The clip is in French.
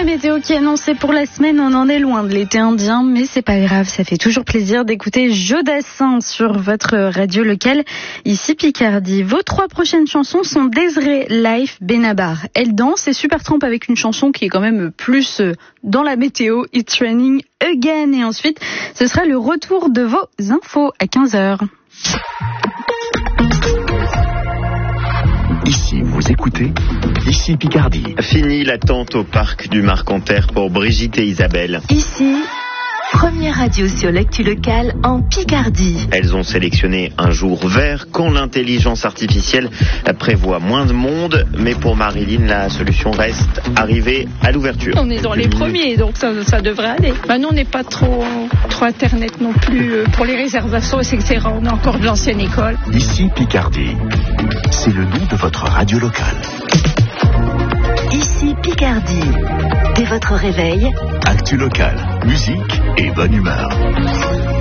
la météo qui est annoncée pour la semaine, on en est loin de l'été indien, mais c'est pas grave, ça fait toujours plaisir d'écouter Jodassin sur votre radio locale, ici Picardie. Vos 3 prochaines chansons sont Desiree, Life, Benabar. Elle danse et Supertramp avec une chanson qui est quand même plus dans la météo, It's Raining Again. Et ensuite, ce sera le retour de vos infos à 15h. Ici, vous écoutez, ici Picardie. Fini l'attente au parc du Marcanterre pour Brigitte et Isabelle. Ici, première radio sur l'actu locale en Picardie. Elles ont sélectionné un jour vert quand l'intelligence artificielle prévoit moins de monde. Mais pour Marilyn, la solution reste arriver à l'ouverture. On est dans les premiers, donc ça devrait aller. Nous, on n'est pas trop Internet non plus pour les réservations, etc. On est encore de l'ancienne école. Ici Picardie. C'est le nom de votre radio locale. Ici Picardie. Dès votre réveil, Actu locale, musique et bonne humeur.